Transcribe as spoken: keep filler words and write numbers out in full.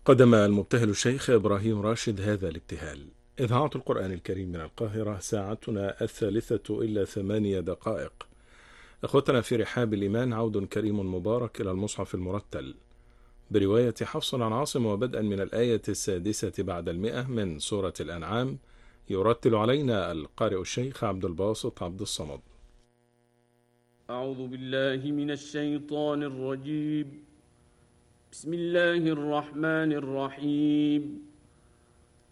قدم المبتهل الشيخ إبراهيم راشد هذا الابتهال. إذاعة القرآن الكريم من القاهرة، ساعتنا الثالثة إلا ثمانية دقائق. أخوتنا في رحاب الإيمان، عود كريم مبارك إلى المصحف المرتل برواية حفص عن عاصم، وبدءا من الآية السادسة بعد المئة من سورة الأنعام. يرتل علينا القارئ الشيخ عبد الباسط عبد الصمد. أعوذ بالله من الشيطان الرجيم. بسم الله الرحمن الرحيم.